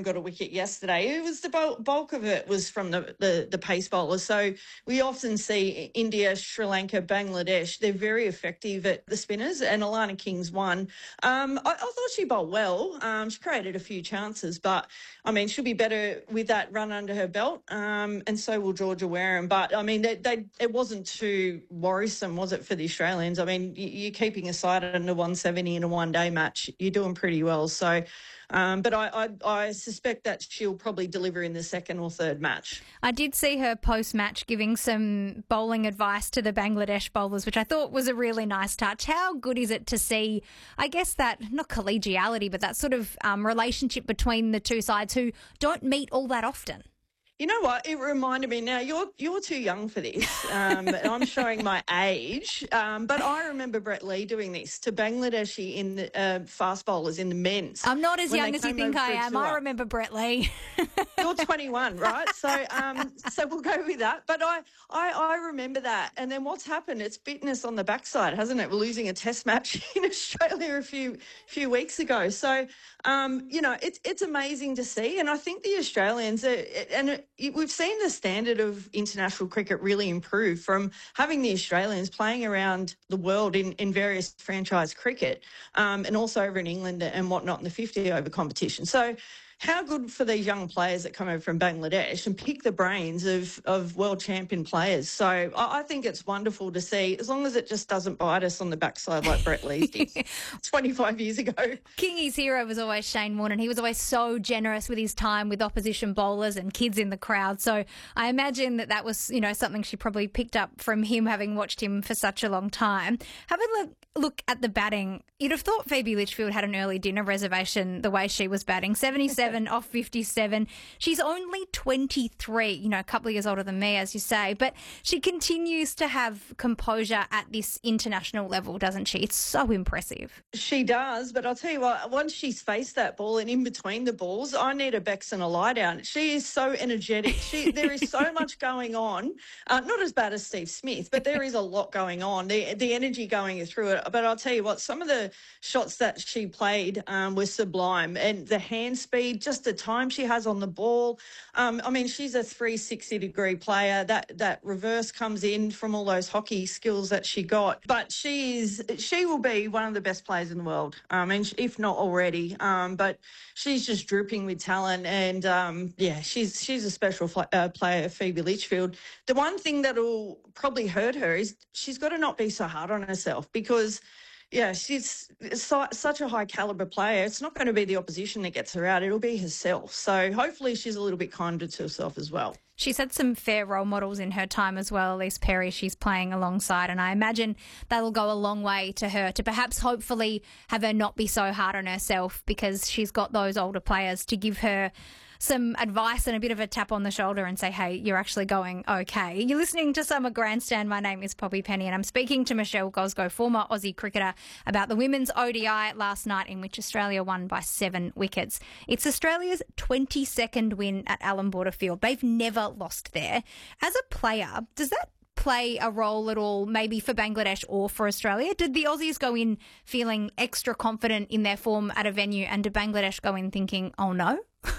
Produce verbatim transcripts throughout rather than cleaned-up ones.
got a wicket yesterday. It was the bulk, bulk of it was from the, the, the pace bowlers. So we often see India, Sri Lanka, Bangladesh, they're very effective at the spinners, and Alana King's one. Um, I, I thought she bowled well. Um, she created a few chances, but, I mean, she'll be better with that run under her belt, um, and so will Georgia Wareham. But, I mean, they, they, it wasn't too worrisome, was it, for the Australians? I mean, you, you're keeping a side under one seventy in a one-day match. You're doing pretty well. So, um, but I, I, I suspect that she'll probably deliver in the second or third match. I did see her post-match giving some bowling advice to the Bangladesh bowlers, which I thought was a really nice touch. How good is it to see, I guess, that, not collegiality, but that sort of um, relationship between the two sides who don't meet all that often? You know what? It reminded me. Now you're you're too young for this. Um, and I'm showing my age, um, but I remember Brett Lee doing this to Bangladeshi in the uh, fast bowlers in the men's. I'm not as young as you think I am. I remember Brett Lee. You're twenty-one, right? So, um, so we'll go with that. But I, I, I remember that. And then what's happened? It's bitten us on the backside, hasn't it? We're losing a Test match in Australia a few few weeks ago. So, um, you know, it's it's amazing to see. And I think the Australians are, and it, we've seen the standard of international cricket really improve from having the Australians playing around the world in, in various franchise cricket, um, and also over in England and whatnot in the fifty over competition. So how good for these young players that come over from Bangladesh and pick the brains of, of world champion players. So I, I think it's wonderful to see, as long as it just doesn't bite us on the backside like Brett Lee did twenty-five years ago. Kingy's hero was always Shane Warne, and he was always so generous with his time with opposition bowlers and kids in the crowd. So I imagine that that was, you know, something she probably picked up from him, having watched him for such a long time. Having a look, look at the batting, you'd have thought Phoebe Litchfield had an early dinner reservation the way she was batting. seventy-seven off fifty-seven. She's only twenty-three, you know, a couple of years older than me, as you say, but she continues to have composure at this international level, doesn't she? It's so impressive. She does, but I'll tell you what, once she's faced that ball and in between the balls, I need a Bex and a lie down. She is so energetic. She There is so much going on, uh, not as bad as Steve Smith, but there is a lot going on, the, the energy going through it. But I'll tell you what, some of the shots that she played um, were sublime, and the hand speed, just the time she has on the ball. Um, I mean, she's a three sixty degree player. That that reverse comes in from all those hockey skills that she got. But she is, she will be one of the best players in the world, um, and if not already. Um, but she's just dripping with talent, and um, yeah, she's she's a special fl- uh, player, Phoebe Litchfield. The one thing that will probably hurt her is she's got to not be so hard on herself, because yeah, she's so, such a high caliber player. It's not going to be the opposition that gets her out. It'll be herself. So hopefully she's a little bit kinder to herself as well. She's had some fair role models in her time as well. Elise Perry she's playing alongside, and I imagine that'll go a long way to her to perhaps hopefully have her not be so hard on herself, because she's got those older players to give her some advice and a bit of a tap on the shoulder and say, hey, you're actually going okay. You're listening to Summer Grandstand. My name is Poppy Penny, and I'm speaking to Michelle Gosgo, former Aussie cricketer, about the women's O D I last night, in which Australia won by seven wickets. It's Australia's twenty-second win at Allan Border Field. They've never lost there. As a player, does that play a role at all, maybe for Bangladesh or for Australia? Did the Aussies go in feeling extra confident in their form at a venue, and did Bangladesh go in thinking, oh no?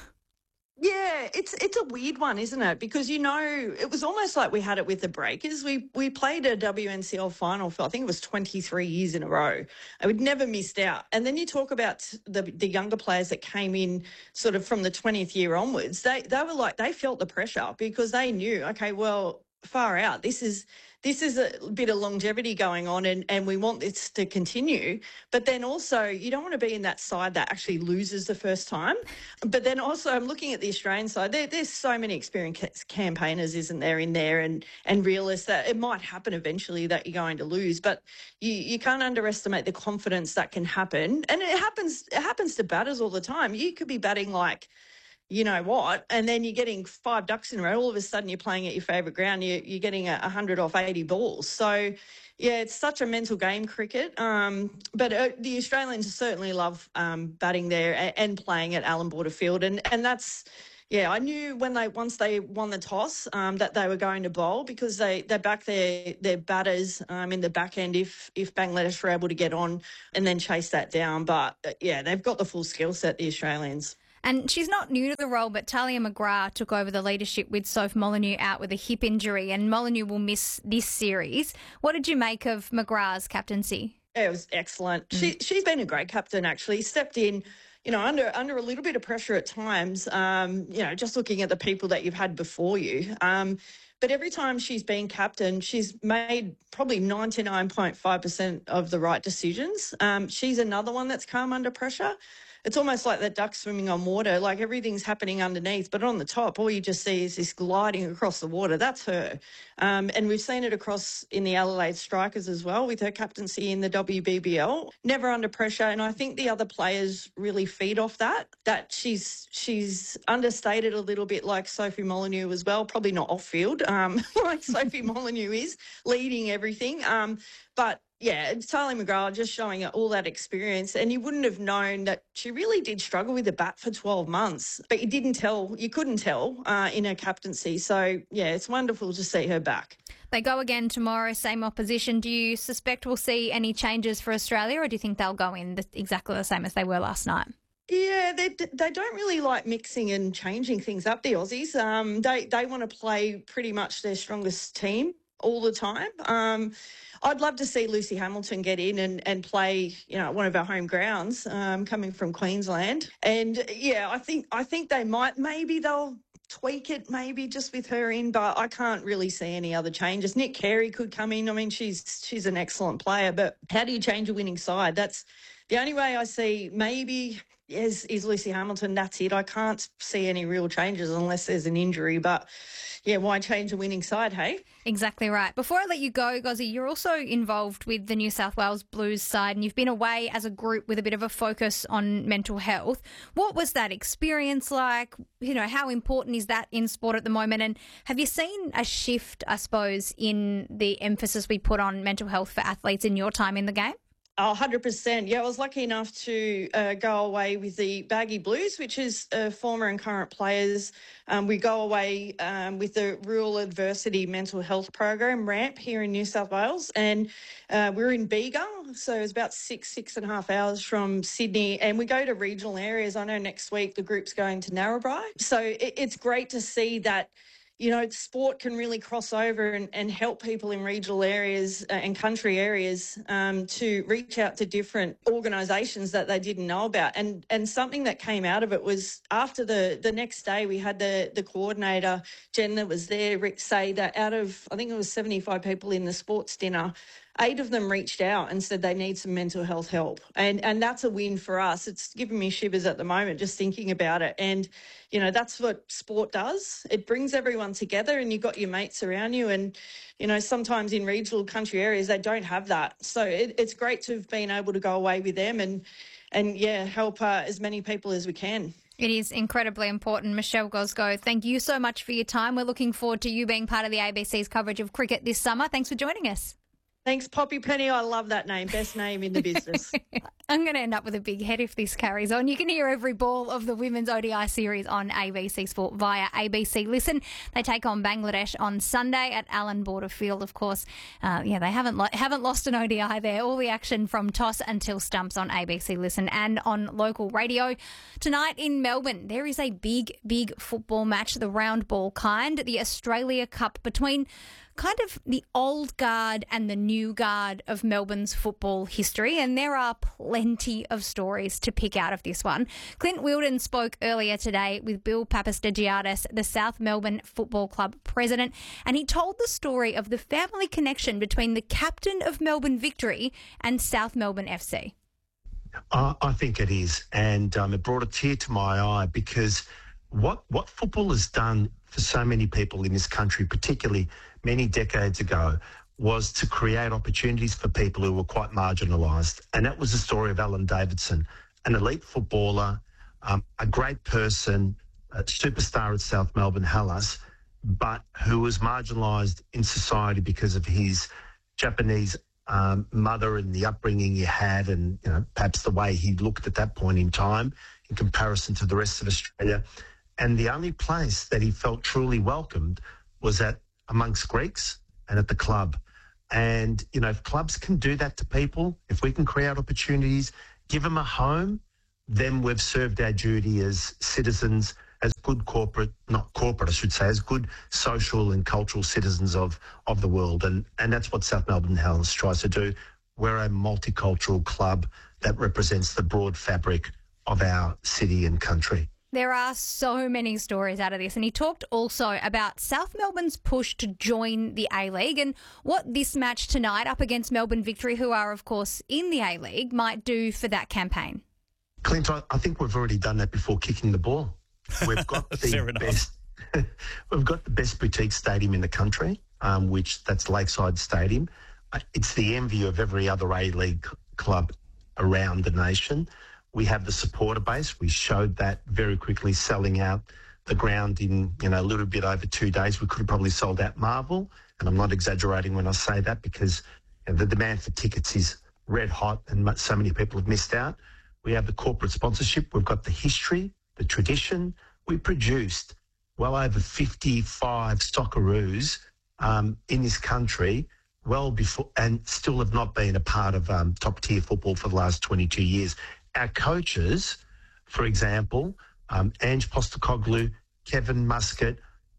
Yeah, it's it's a weird one, isn't it? Because, you know, it was almost like we had it with the Breakers. We we played a W N C L final for, I think it was twenty-three years in a row. And we'd never missed out. And then you talk about the the younger players that came in sort of from the twentieth year onwards. They they were like, they felt the pressure, because they knew, okay, well, far out. This is this is a bit of longevity going on, and, and we want this to continue. But then also, you don't want to be in that side that actually loses the first time. But then also, I'm looking at the Australian side. There, there's so many experienced campaigners, isn't there, in there, and and realists that it might happen eventually that you're going to lose. But you, you can't underestimate the confidence that can happen. And it happens. It happens to batters all the time. You could be batting like, you know what, and then you're getting five ducks in a row. All of a sudden you're playing at your favourite ground. You're, you're getting a one hundred off eighty balls. So, yeah, it's such a mental game, cricket. Um, but uh, the Australians certainly love um, batting there and, and playing at Allan Border Field. And, and that's, yeah, I knew when they once they won the toss um, that they were going to bowl, because they, they back their, their batters um, in the back end if, if Bangladesh were able to get on and then chase that down. But, uh, yeah, they've got the full skill set, the Australians. And she's not new to the role, but Talia McGrath took over the leadership with Soph Molyneux out with a hip injury, and Molyneux will miss this series. What did you make of McGrath's captaincy? It was excellent. Mm. She, she's been a great captain, actually. Stepped in, you know, under under a little bit of pressure at times, um, you know, just looking at the people that you've had before you. Um, but every time she's been captain, she's made probably ninety-nine point five percent of the right decisions. Um, she's another one that's come under pressure. It's almost like that duck swimming on water, like everything's happening underneath, but on the top, all you just see is this gliding across the water. That's her. Um, and we've seen it across in the Adelaide Strikers as well with her captaincy in the W B B L. Never under pressure. And I think the other players really feed off that, that she's she's understated a little bit like Sophie Molyneux as well, probably not off field, um, like Sophie Molyneux is, leading everything. Um, but yeah, it's Talia McGrath just showing all that experience, and you wouldn't have known that she really did struggle with the bat for twelve months, but you didn't tell, you couldn't tell uh, in her captaincy. So yeah, it's wonderful to see her back. They go again tomorrow, same opposition. Do you suspect we'll see any changes for Australia, or do you think they'll go in the, exactly the same as they were last night? Yeah, they they don't really like mixing and changing things up, the Aussies. Um, they, they want to play pretty much their strongest team all the time. Um, I'd love to see Lucy Hamilton get in and, and play, you know, one of our home grounds, um, coming from Queensland. And yeah, I think I think they might, maybe they'll tweak it, maybe just with her in, but I can't really see any other changes. Nick Carey could come in. I mean, she's she's an excellent player, but how do you change a winning side? That's the only way I see. Maybe is is Lucy Hamilton. That's it. I can't see any real changes unless there's an injury, but yeah, why change a winning side, hey? Exactly right. Before I let you go, Gozzy, you're also involved with the New South Wales Blues side, and you've been away as a group with a bit of a focus on mental health. What was that experience like? You know, how important is that in sport at the moment? And have you seen a shift, I suppose, in the emphasis we put on mental health for athletes in your time in the game? Oh, one hundred percent. Yeah, I was lucky enough to uh, go away with the Baggy Blues, which is uh, former and current players. Um, we go away um, with the Rural Adversity Mental Health Program, RAMP, here in New South Wales. And uh, we're in Bega, so it's about six, six and a half hours from Sydney. And we go to regional areas. I know next week the group's going to Narrabri. So it, it's great to see that, you know, sport can really cross over and, and help people in regional areas and country areas um, to reach out to different organisations that they didn't know about. And and something that came out of it was after the, the next day we had the, the coordinator, Jen, that was there, say that out of, I think it was seventy-five people in the sports dinner, eight of them reached out and said they need some mental health help. And and that's a win for us. It's giving me shivers at the moment just thinking about it. And, you know, that's what sport does. It brings everyone together and you've got your mates around you. And, you know, sometimes in regional country areas, they don't have that. So it, it's great to have been able to go away with them and, and yeah, help uh, as many people as we can. It is incredibly important. Michelle Gosgo, thank you so much for your time. We're looking forward to you being part of the A B C's coverage of cricket this summer. Thanks for joining us. Thanks, Poppy Penny. I love that name. Best name in the business. I'm going to end up with a big head if this carries on. You can hear every ball of the Women's O D I series on A B C Sport via A B C Listen. They take on Bangladesh on Sunday at Allan Border Field, of course. Uh, yeah, they haven't lo- haven't lost an O D I there. All the action from toss until stumps on A B C Listen and on local radio. Tonight in Melbourne, there is a big, big football match, the round ball kind, the Australia Cup between kind of the old guard and the new guard of Melbourne's football history, and there are plenty of stories to pick out of this one. Clint Wheeldon spoke earlier today with Bill Papastagiadis, the South Melbourne Football Club president, and he told the story of the family connection between the captain of Melbourne Victory and South Melbourne F C. Uh, I think it is, and um, it brought a tear to my eye because what what football has done for so many people in this country, particularly many decades ago, was to create opportunities for people who were quite marginalised. And that was the story of Alan Davidson, an elite footballer, um, a great person, a superstar at South Melbourne Hellas, but who was marginalised in society because of his Japanese um, mother and the upbringing he had, and you know perhaps the way he looked at that point in time in comparison to the rest of Australia. And the only place that he felt truly welcomed was at amongst Greeks and at the club. And, you know, if clubs can do that to people, if we can create opportunities, give them a home, then we've served our duty as citizens, as good corporate, not corporate, I should say, as good social and cultural citizens of, of the world. And, and that's what South Melbourne Hells tries to do. We're a multicultural club that represents the broad fabric of our city and country. There are so many stories out of this, and he talked also about South Melbourne's push to join the A-League and what this match tonight up against Melbourne Victory, who are, of course, in the A-League, might do for that campaign. Clint, I, I think we've already done that before kicking the ball. We've got the best we've got the best boutique stadium in the country, um, which that's Lakeside Stadium. Uh, it's the envy of every other A-League club around the nation. We have the supporter base. We showed that very quickly, selling out the ground in, you know, a little bit over two days. We could have probably sold out Marvel, and I'm not exaggerating when I say that, because you know, the demand for tickets is red hot and so many people have missed out. We have the corporate sponsorship. We've got the history, the tradition. We produced well over fifty-five Socceroos um, in this country well before, and still have not been a part of um, top-tier football for the last twenty-two years. Our coaches, for example, um, Ange Postecoglou, Kevin Muscat,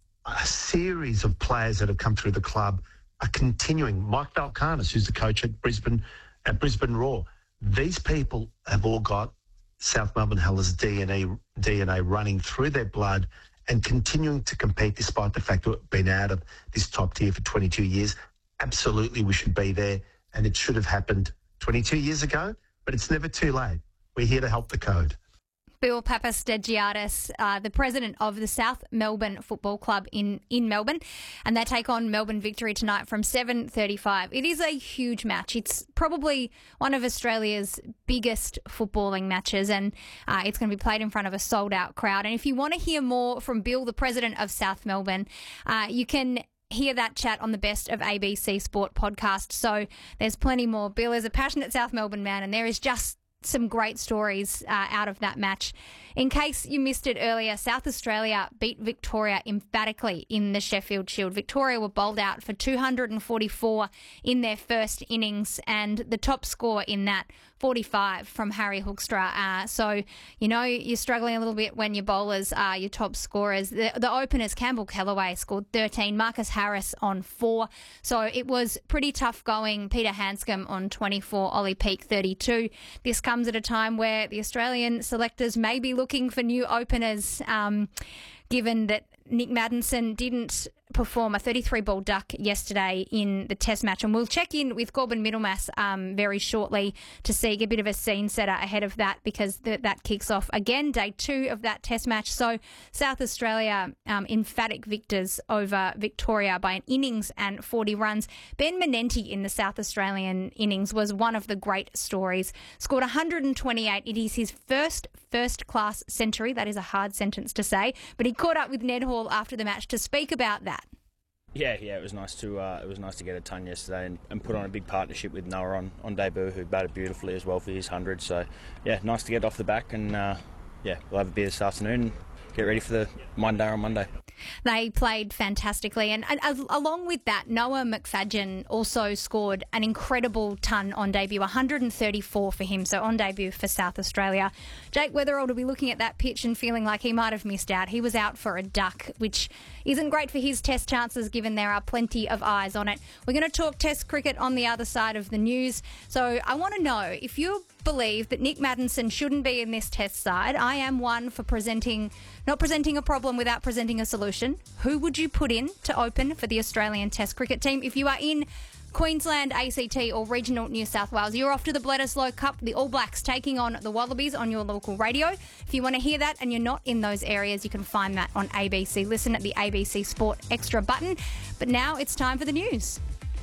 a series of players that have come through the club are continuing. Mike Valkanis, who's the coach at Brisbane, at Brisbane Roar. These people have all got South Melbourne Hellas D N A, D N A running through their blood and continuing to compete despite the fact that we've been out of this top tier for twenty-two years. Absolutely, we should be there, and it should have happened twenty-two years ago, but it's never too late. We're here to help the code. Bill Papastegiadis, uh, the president of the South Melbourne Football Club in, in Melbourne, and they take on Melbourne Victory tonight from seven thirty-five. It is a huge match. It's probably one of Australia's biggest footballing matches, and uh, it's going to be played in front of a sold-out crowd. And if you want to hear more from Bill, the president of South Melbourne, uh, you can hear that chat on the Best of A B C Sport podcast. So there's plenty more. Bill is a passionate South Melbourne man, and there is just some great stories uh, out of that match. In case you missed it earlier, South Australia beat Victoria emphatically in the Sheffield Shield. Victoria were bowled out for two hundred forty-four in their first innings, and the top score in that, forty-five from Harry Hoekstra. Uh, so, you know, you're struggling a little bit when your bowlers are your top scorers. The, the openers, Campbell Kellaway scored thirteen, Marcus Harris on four. So it was pretty tough going. Peter Hanscom on twenty-four, Ollie Peake thirty-two. This comes at a time where the Australian selectors may be looking for new openers, um, given that Nick Maddinson didn't perform a thirty-three ball duck yesterday in the Test match. And we'll check in with Corbin Middlemass um, very shortly to see a bit of a scene setter ahead of that, because th- that kicks off again, day two of that Test match. So South Australia um, emphatic victors over Victoria by an innings and forty runs. Ben Menenti in the South Australian innings was one of the great stories. Scored one hundred twenty-eight. It is his first first-class century. That is a hard sentence to say, but he caught up with Ned Hall after the match to speak about that. Yeah, yeah, it was nice to uh, it was nice to get a ton yesterday and, and put on a big partnership with Noah on, on debut, who batted beautifully as well for his hundred. So yeah, nice to get off the back, and uh, yeah, we'll have a beer this afternoon and get ready for the Monday on Monday. They played fantastically, and, and uh, along with that, Noah McFadden also scored an incredible ton on debut, one hundred thirty-four for him, so on debut for South Australia. Jake Weatherald will be looking at that pitch and feeling like he might have missed out. He was out for a duck, which isn't great for his Test chances, given there are plenty of eyes on it. We're going to talk Test cricket on the other side of the news, so I want to know if you believe that Nick Maddinson shouldn't be in this Test side. I am one for presenting, not presenting a problem without presenting a solution. Who would you put in to open for the Australian Test cricket team? If you are in Queensland, A C T or regional New South Wales, you're off to the Bledisloe Cup, the All Blacks taking on the Wallabies on your local radio. If you want to hear that and you're not in those areas, you can find that on A B C. Listen at the A B C Sport Extra button. But now it's time for the news.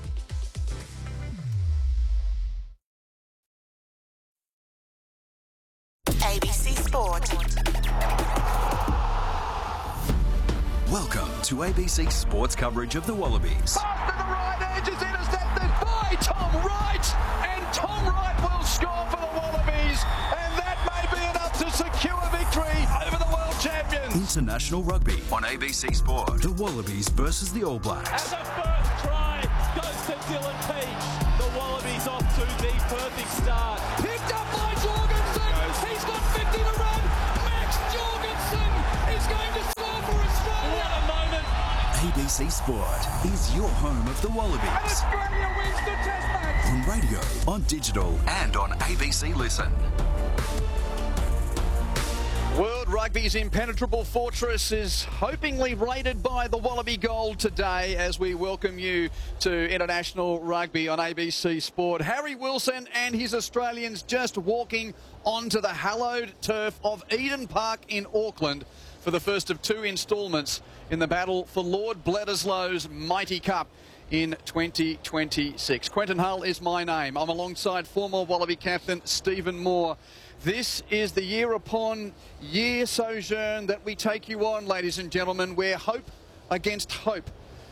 A B C Sport. Welcome to A B C Sports coverage of the Wallabies. Pass to the right edge is intercepted by Tom Wright, and Tom Wright will score for the Wallabies, and that may be enough to secure victory over the world champions. International rugby on A B C Sport. The Wallabies versus the All Blacks. And the first try goes to Dylan Peach. The Wallabies off to the perfect start. Picked up by Jorgensen. He's got fifty A B C Sport is your home of the Wallabies. And Australia wins the Test match. On radio, on digital, and on A B C Listen. World Rugby's impenetrable fortress is hopingly raided by the Wallaby Gold today as we welcome you to International Rugby on A B C Sport. Harry Wilson and his Australians just walking onto the hallowed turf of Eden Park in Auckland for the first of two instalments in the battle for Lord Bledisloe's Mighty Cup in twenty twenty-six. Quentin Hull is my name. I'm alongside former Wallaby captain Stephen Moore. This is the year upon year sojourn that we take you on, ladies and gentlemen, where hope against hope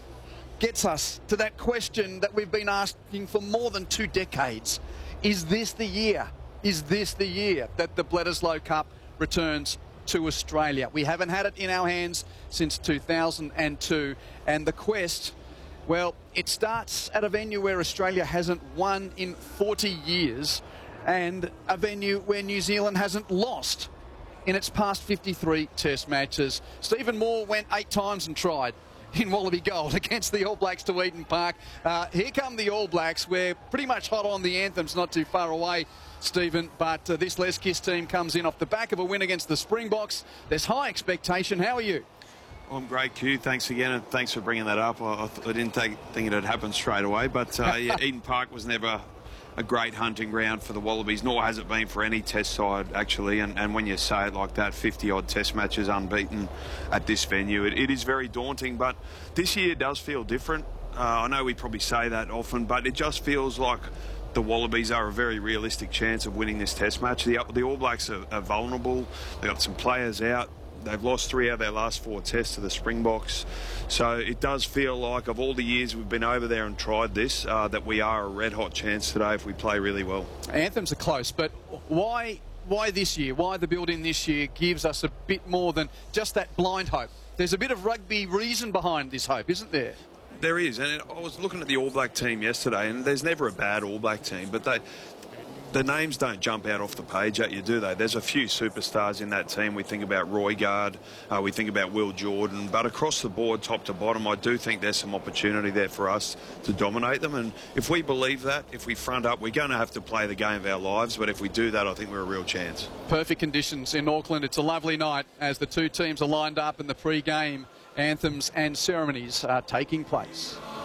gets us to that question that we've been asking for more than two decades. Is this the year? Is this the year that the Bledisloe Cup returns to Australia? We haven't had it in our hands since two thousand two, and the quest, well, it starts at a venue where Australia hasn't won in forty years, and a venue where New Zealand hasn't lost in its past fifty-three Test matches. Stephen Moore went eight times and tried in Wallaby Gold against the All Blacks to Eden Park. Uh, here come the All Blacks. We're pretty much hot on the anthems, not too far away, Stephen, but uh, this Les Kiss team comes in off the back of a win against the Springboks. There's high expectation. How are you? I'm great, Q. Thanks again, and thanks for bringing that up. I, I, I didn't think, think it had happened straight away, but uh, yeah, Eden Park was never a great hunting ground for the Wallabies, nor has it been for any Test side, actually. And, and when you say it like that, fifty-odd Test matches unbeaten at this venue, it, it is very daunting. But this year does feel different. Uh, I know we probably say that often, but it just feels like the Wallabies are a very realistic chance of winning this Test match. The, the All Blacks are, are vulnerable. They've got some players out. They've lost three out of their last four tests to the Springboks. So it does feel like, of all the years we've been over there and tried this, uh, that we are a red-hot chance today if we play really well. Anthems are close, but why, why this year? Why the build-in this year gives us a bit more than just that blind hope? There's a bit of rugby reason behind this hope, isn't there? There is, and I was looking at the All Black team yesterday, and there's never a bad All Black team, but they... the names don't jump out off the page at you, do they? There's a few superstars in that team. We think about Roy Gard, uh, we think about Will Jordan, but across the board, top to bottom, I do think there's some opportunity there for us to dominate them. And if we believe that, if we front up, we're going to have to play the game of our lives, but if we do that, I think we're a real chance. Perfect conditions in Auckland. It's a lovely night as the two teams are lined up and the pre-game anthems and ceremonies are taking place.